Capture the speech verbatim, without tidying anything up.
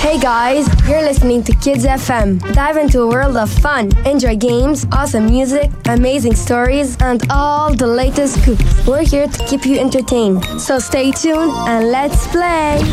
Hey guys, you're listening to Kids F M. Dive into a world of fun. Enjoy games, awesome music, amazing stories, and all the latest scoops. We're here to keep you entertained. So stay tuned and let's play.